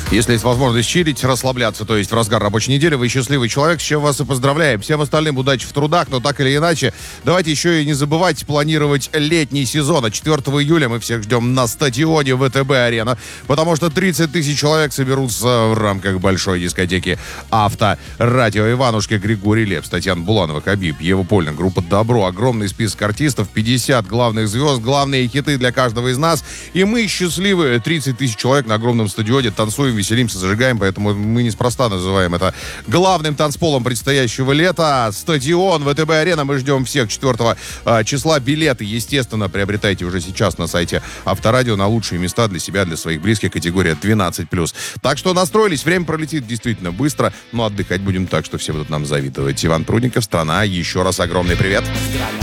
Если есть возможность чилить, расслабляться, то есть в разгар рабочей недели, вы счастливый человек, с чем вас и поздравляем. Всем остальным удачи в трудах, но так или иначе, давайте еще и не забывайте планировать летний сезон. 4 июля мы всех ждем на стадионе ВТБ-арена, потому что 30 тысяч человек соберутся в рамках большой дискотеки Авторадио. Иванушка, Григорий Лепс, Татьяна Буланова, Хабиб, Ева Польна, группа Добро, огромный список артистов, 50 главных звезд, главные хиты для каждого из нас. И мы счастливы, 30 тысяч человек на огромном стадионе, танцуем, веселимся, зажигаем, поэтому мы неспроста называем это главным танцполом предстоящего лета. Стадион ВТБ-арена, мы ждем всех 4 числа. Билеты, естественно, приобретайте уже сейчас на сайте Авторадио на лучшие места для себя, для своих близких, категория 12+. Так что настроились, время пролетит действительно быстро, но отдыхать будем так, что все будут нам завидовать. Иван Прудников, «Страна». Еще раз огромный привет. Страна.